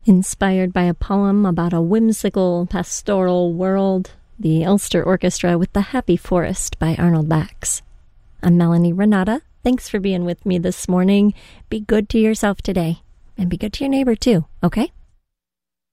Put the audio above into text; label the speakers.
Speaker 1: Inspired by a poem about a whimsical pastoral world, the Ulster Orchestra with The Happy Forest by Arnold Bax. I'm Melanie Renata. Thanks for being with me this morning. Be good to yourself today, and be good to your neighbor too, okay?